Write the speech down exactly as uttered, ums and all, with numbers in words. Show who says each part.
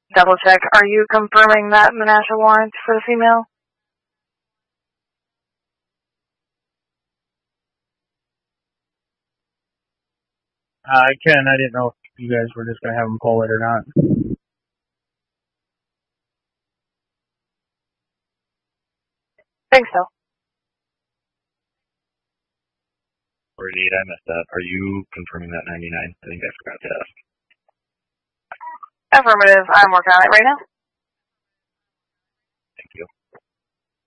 Speaker 1: double check. Are you confirming that Menasha warrant for the female?
Speaker 2: Uh, I can. I didn't know if you guys were just going to have him pull it or not.
Speaker 1: Think so.
Speaker 3: forty-eight, I messed up. Are you confirming that ninety-nine? I think I forgot to ask.
Speaker 1: Affirmative. I'm working on it right now.